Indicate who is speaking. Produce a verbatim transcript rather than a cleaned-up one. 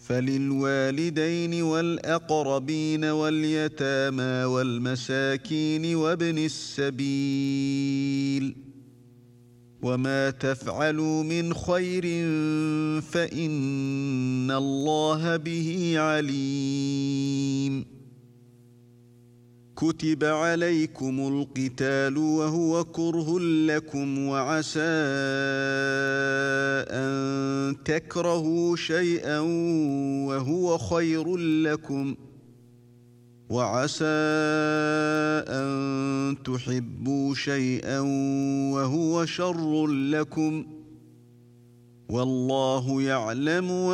Speaker 1: فللوالدين والأقربين واليتامى والمساكين وابن السبيل وما تفعلوا من خير فإن الله به عليم كتب عليكم القتال وهو كره لكم وعسى أن تكرهوا شيئا وهو خير لكم وعسى أن تحبوا شيئا وهو شر لكم والله يعلم